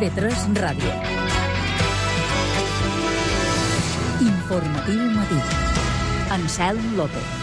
TV3 Ràdio. Informatiu matí. Anselm López.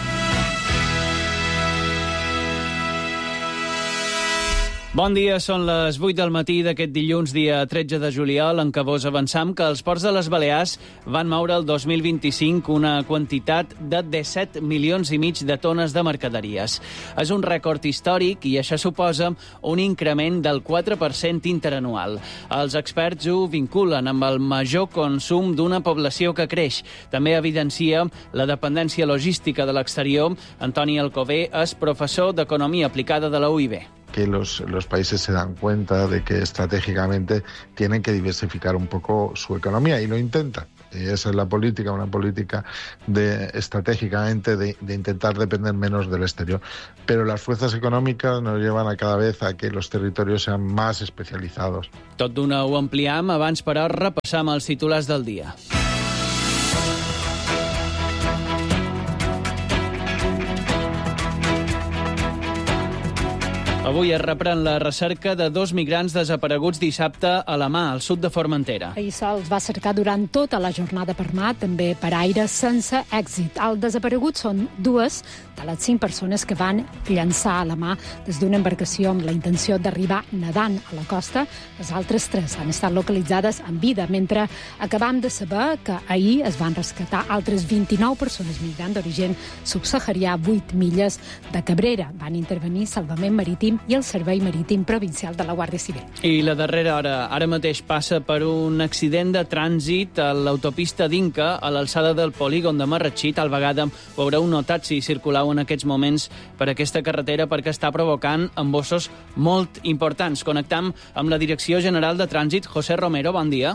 Bon dia, són les 8 del matí d'aquest dilluns, dia 13 de juliol, en què vos avançam que els ports de les Balears van moure el 2025 una quantitat de 17 milions i mig de tones de mercaderies. És un rècord històric i això suposa un increment del 4% interanual. Els experts ho vinculen amb el major consum d'una població que creix. També evidencia la dependència logística de l'exterior. Antoni Alcover és professor d'Economia Aplicada de la UIB. Que los países se dan cuenta de que estratégicamente tienen que diversificar un poco su economía y lo intentan. Y esa es la política, una política estratégicamente de intentar depender menos del exterior. Pero las fuerzas econòmiques nos llevan a cada vez a que los territorios sean más especializados. Tot d'una ho ampliam, abans però repassam els titulars del dia. Avui es reprèn la recerca de 2 migrants desapareguts dissabte a la Mà, al sud de Formentera. Ahir se'ls va cercar durant tota la jornada per mar, també per aire, sense èxit. Els desapareguts són 2 de les 5 persones que van llançar a la Mà des d'una embarcació amb la intenció d'arribar nedant a la costa. Les altres 3 han estat localitzades en vida, mentre acabam de saber que ahir es van rescatar altres 29 persones migrants d'origen subsaharià a 8 milles de Cabrera. Van intervenir Salvament Marítim i el Servei Marítim Provincial de la Guàrdia Civil. I la darrera hora, ara mateix passa per un accident de trànsit a l'autopista d'Inca, a l'alçada del polígon de Marratxí. Tal vegada ho haureu notat si circulau en aquests moments per aquesta carretera, perquè està provocant embossos molt importants. Connectam amb la Direcció General de Trànsit. José Romero, bon dia.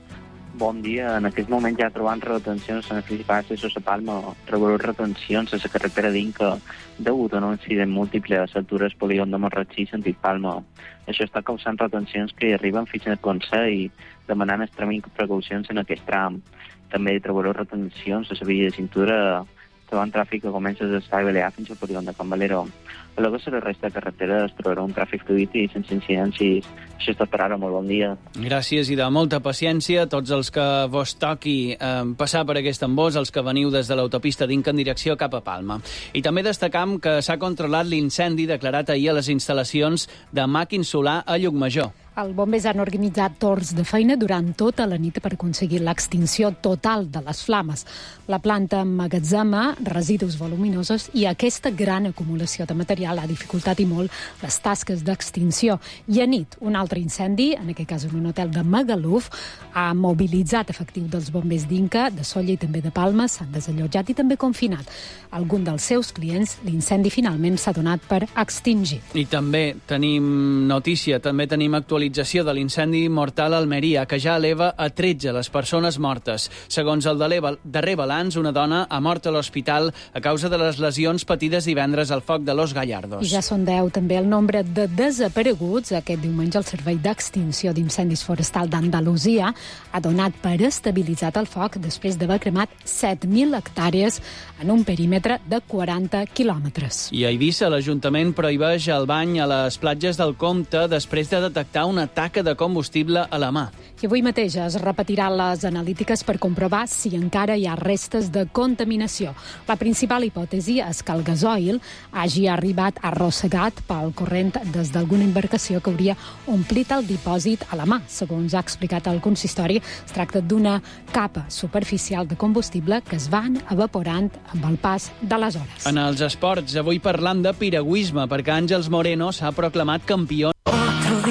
Bon dia. En aquest moment ja trobant retencions en el principal accés a Palma, regular retencions a la carretera d'Inca degut a un incident múltiple a l'altura del polígon de Marratxí sentit Palma. Això està causant retencions que arriben fins al Consell, demanant extremes precaucions en aquest tram. També trobareu retencions a la via de cintura davant tràfic que comença des d'Espai Balear fins al polígon de Can Valero. A la resta de carretera es trobarà un tràfic fluid i sense incidències. Això és tot per ara. Molt bon dia. Gràcies i de molta paciència a tots els que vos toqui passar per aquest embòs, els que veniu des de l'autopista d'Inca en direcció cap a Palma. I també destacam que s'ha controlat l'incendi declarat ahir a les instal·lacions de Màquin Solar a Llucmajor. Els bombers han organitzat torns de feina durant tota la nit per aconseguir l'extinció total de les flames. La planta emmagatzema residus voluminosos i aquesta gran acumulació de material ha dificultat i molt les tasques d'extinció. I a nit, un altre incendi, en aquest cas en un hotel de Magaluf, ha mobilitzat efectius dels bombers d'Inca, de Sóller i també de Palma, s'han desallotjat i també confinat. Algun dels seus clients, l'incendi finalment s'ha donat per extingit. I també tenim notícia, també tenim actualització de l'incendi mortal a Almeria, que ja eleva a 13 les persones mortes. Segons el darrer balanç, una dona ha mort a l'hospital a causa de les lesions patides divendres al foc de Los Gallardos. I ja són 10 també el nombre de desapareguts. Aquest diumenge el Servei d'Extinció d'Incendis Forestal d'Andalusia ha donat per estabilitzat el foc després d'haver cremat 7.000 hectàrees en un perímetre de 40 quilòmetres. I a Eivissa, l'Ajuntament prohibeix el bany a les platges del Comte després de detectar una taca de combustible a la Mà. I avui mateix es repetiran les analítiques per comprovar si encara hi ha restes de contaminació. La principal hipòtesi és que el gasoil hagi arribat arrossegat pel corrent des d'alguna embarcació que hauria omplit el dipòsit a la Mà. Segons ha explicat el consistori, es tracta d'una capa superficial de combustible que es van evaporant amb el pas de les hores. En els esports, avui parlam de piragüisme, perquè Àngels Moreno s'ha proclamat campió